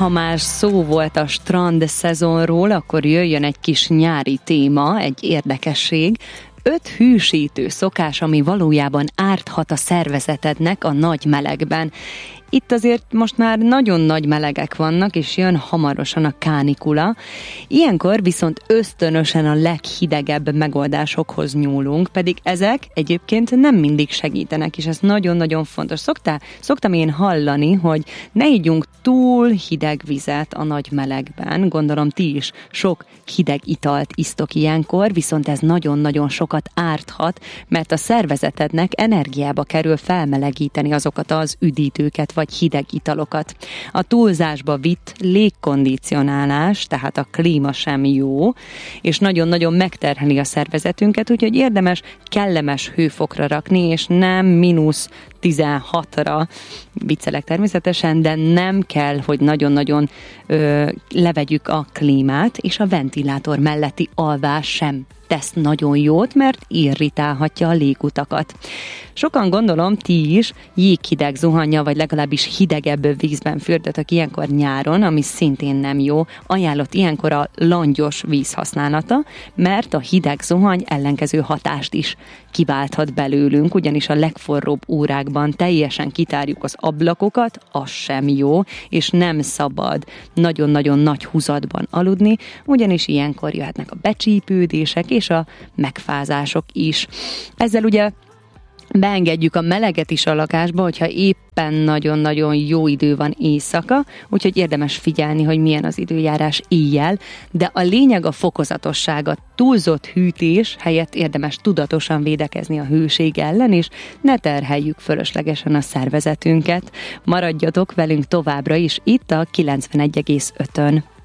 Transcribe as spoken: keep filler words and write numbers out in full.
ha már szó volt a strand szezonról, akkor jöjjön egy kis nyári téma, egy érdekesség. Öt hűsítő szokás, ami valójában árthat a szervezetednek a nagy melegben. Itt azért most már nagyon nagy melegek vannak, és jön hamarosan a kánikula. Ilyenkor viszont ösztönösen a leghidegebb megoldásokhoz nyúlunk, pedig ezek egyébként nem mindig segítenek, és ez nagyon-nagyon fontos. Szoktál, szoktam én hallani, hogy ne ígyunk túl hideg vizet a nagy melegben. Gondolom ti is sok hideg italt isztok ilyenkor, viszont ez nagyon-nagyon sokat árthat, mert a szervezetednek energiába kerül felmelegíteni azokat az üdítőket, vagy hideg italokat. A túlzásba vitt légkondicionálás, tehát a klíma sem jó, és nagyon-nagyon megterheli a szervezetünket, úgyhogy érdemes kellemes hőfokra rakni, és nem mínusz tizenhatra, viccelek természetesen, de nem kell, hogy nagyon-nagyon ö, levegyük a klímát, és a ventilátor melletti alvás sem tesz nagyon jót, mert irritálhatja a légutakat. Sokan, gondolom, ti is jéghideg zuhanja, vagy legalábbis hidegebb vízben fürdötök ilyenkor nyáron, ami szintén nem jó. Ajánlott ilyenkor a langyos víz használata, mert a hideg zuhany ellenkező hatást is kiválthat belőlünk, ugyanis a legforróbb órákban teljesen kitárjuk az ablakokat, az sem jó, és nem szabad nagyon-nagyon nagy húzatban aludni, ugyanis ilyenkor jöhetnek a becsípődések és a megfázások is. Ezzel ugye beengedjük a meleget is a lakásba, hogyha éppen nagyon-nagyon jó idő van éjszaka, úgyhogy érdemes figyelni, hogy milyen az időjárás éjjel, de a lényeg a fokozatossága. Túlzott hűtés helyett érdemes tudatosan védekezni a hőség ellen, és ne terheljük fölöslegesen a szervezetünket. Maradjatok velünk továbbra is itt a kilencvenegy egész ötön.